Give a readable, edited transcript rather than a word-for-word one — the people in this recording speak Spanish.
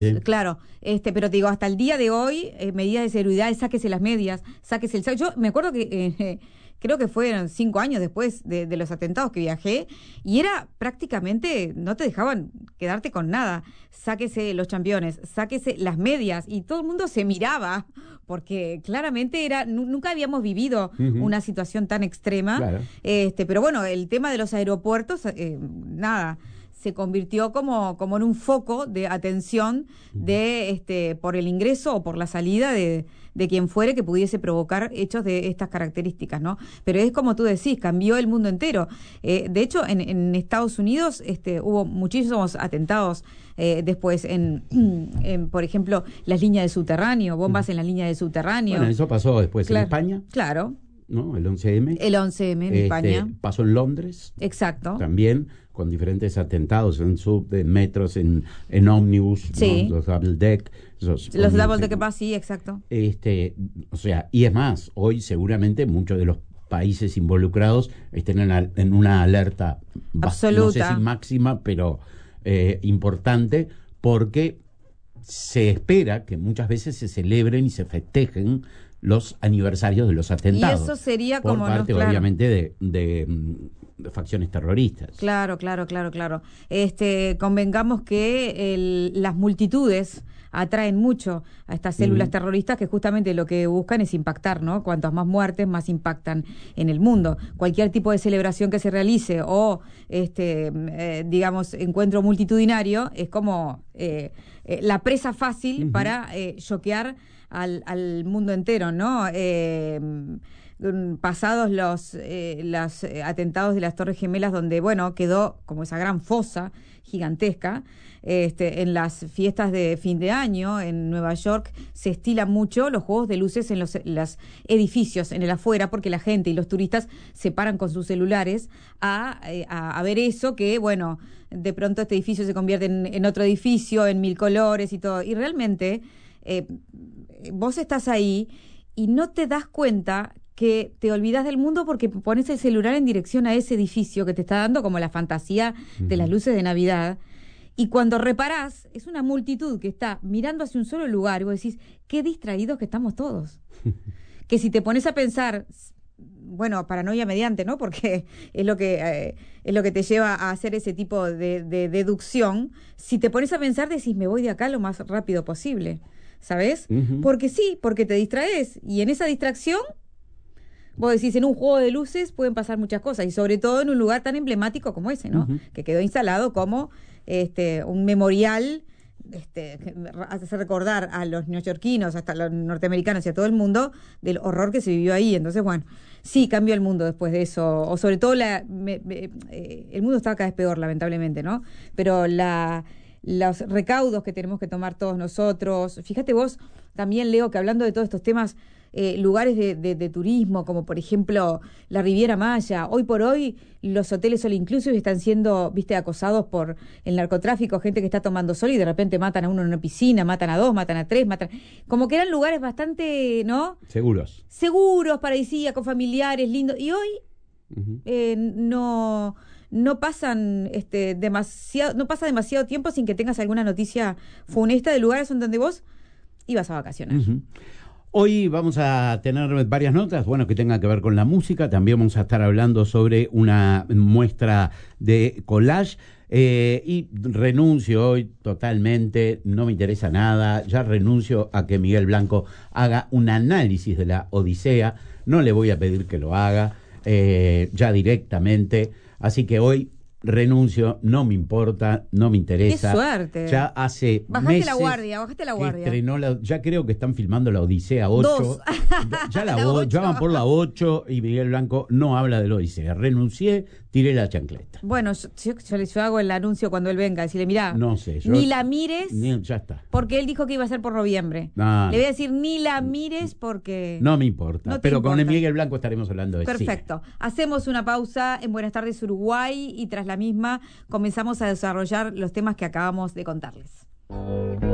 Claro, pero te digo, hasta el día de hoy, medidas de seguridad, sáquese las medias, sáquese el saco. Yo me acuerdo que creo que fueron 5 años después de los atentados que viajé, y era prácticamente, no te dejaban quedarte con nada. Sáquese los championes, sáquese las medias, y todo el mundo se miraba, porque claramente nunca habíamos vivido una situación tan extrema. Claro. Pero bueno, el tema de los aeropuertos, nada, se convirtió como en un foco de atención por el ingreso o por la salida de quien fuere que pudiese provocar hechos de estas características, ¿no? Pero es como tú decís, cambió el mundo entero. De hecho, en Estados Unidos hubo muchísimos atentados después por ejemplo, las líneas de subterráneo, bombas en las líneas de subterráneo. Bueno, eso pasó después en España. Claro. ¿No? El 11M. El 11M en España. Pasó en Londres. Exacto. También, con diferentes atentados en en metros, en ómnibus, sí, ¿no? Los double deck. Los double deck, sí, exacto. O sea, y es más, hoy seguramente muchos de los países involucrados estén en una alerta absoluta, no sé si máxima, pero importante, porque se espera que muchas veces se celebren y se festejen los aniversarios de los atentados. Y eso sería por como parte, claro, obviamente, de facciones terroristas. Claro. Convengamos que las multitudes atraen mucho a estas células terroristas, que justamente lo que buscan es impactar, ¿no? Cuantas más muertes, más impactan en el mundo. Cualquier tipo de celebración que se realice o, digamos, encuentro multitudinario es como la presa fácil para choquear al mundo entero, ¿no? Pasados los atentados de las Torres Gemelas, donde, bueno, quedó como esa gran fosa gigantesca, en las fiestas de fin de año en Nueva York se estilan mucho los juegos de luces en los edificios, en el afuera, porque la gente y los turistas se paran con sus celulares a ver eso, que, bueno, de pronto este edificio se convierte en otro edificio, en 1000 colores y todo, y realmente vos estás ahí y no te das cuenta que te olvidas del mundo porque pones el celular en dirección a ese edificio que te está dando como la fantasía de las luces de Navidad, y cuando reparás es una multitud que está mirando hacia un solo lugar y vos decís, qué distraídos que estamos todos. Que si te pones a pensar, bueno, paranoia mediante, ¿no? Porque es lo que te lleva a hacer ese tipo de deducción. Si te pones a pensar, decís, me voy de acá lo más rápido posible, ¿sabes? Porque sí, porque te distraes, y en esa distracción vos decís, en un juego de luces pueden pasar muchas cosas, y sobre todo en un lugar tan emblemático como ese, ¿no? Que quedó instalado como un memorial, que hace recordar a los neoyorquinos, hasta a los norteamericanos y a todo el mundo del horror que se vivió ahí. Entonces, bueno, sí cambió el mundo después de eso, o sobre todo el mundo estaba cada vez peor, lamentablemente, ¿no? Pero los recaudos que tenemos que tomar todos nosotros. Fíjate vos también, Leo, que hablando de todos estos temas, lugares de turismo, como por ejemplo la Riviera Maya, hoy por hoy los hoteles all inclusive están siendo, acosados por el narcotráfico, gente que está tomando sol y de repente matan a uno en una piscina, matan a 2, matan a 3, como que eran lugares bastante, ¿no? Seguros, paradisíacos, familiares, lindos, y hoy no pasan no pasa demasiado tiempo sin que tengas alguna noticia funesta de lugares en donde vos ibas a vacacionar. Hoy vamos a tener varias notas, que tengan que ver con la música. También vamos a estar hablando sobre una muestra de collage. Y renuncio hoy totalmente, no me interesa nada. Ya renuncio a que Miguel Blanco haga un análisis de la Odisea. No le voy a pedir que lo haga ya directamente. Así que hoy renuncio, no me importa, no me interesa. ¡Qué suerte! Ya hace bajaste meses la guardia. ya creo que están filmando la Odisea 8. 2. Ya van por la 8 y Miguel Blanco no habla de la Odisea. Renuncié, tiré la chancleta. Bueno, yo hago el anuncio cuando él venga, decirle, mirá, no sé, ni la mires, ya está. porque él dijo que iba a ser por noviembre. Le voy a decir, ni la mires porque... No me importa, pero con Miguel Blanco estaremos hablando de Perfecto. Cine. Hacemos una pausa en Buenas Tardes Uruguay y tras la misma comenzamos a desarrollar los temas que acabamos de contarles.